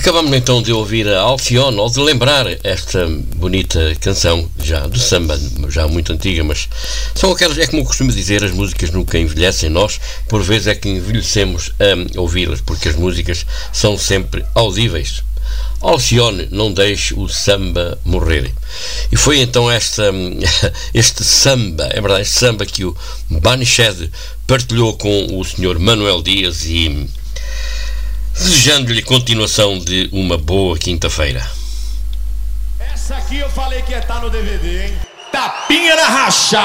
Acabamos então de ouvir a Alcione, ou de lembrar esta bonita canção, já do samba, já muito antiga, mas são aquelas, é como eu costumo dizer, as músicas nunca envelhecem, nós por vezes é que envelhecemos a ouvi-las, porque as músicas são sempre audíveis. Alcione, não deixe o samba morrer. E foi então este samba, é verdade, este samba que o Baniched partilhou com o Sr. Manuel Dias e desejando-lhe continuação de uma boa quinta-feira. Essa aqui eu falei que ia estar no DVD, hein? Tapinha na racha!